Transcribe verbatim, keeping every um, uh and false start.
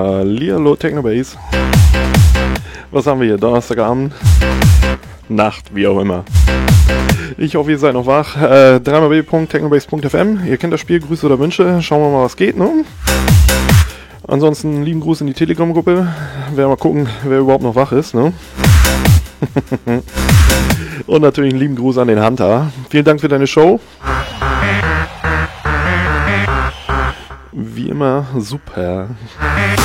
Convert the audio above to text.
Hallihallo Technobase. Was haben wir hier? Donnerstagabend? Nacht, wie auch immer. Ich hoffe, ihr seid noch wach. Äh, drei mal w punkt technobase punkt f m. Ihr kennt das Spiel, Grüße oder Wünsche. Schauen wir mal, was geht, ne? Ansonsten lieben Gruß in die Telegram-Gruppe. Werden wir mal gucken, wer überhaupt noch wach ist, ne? Und natürlich einen lieben Gruß an den Hunter. Vielen Dank für deine Show. Wie immer super.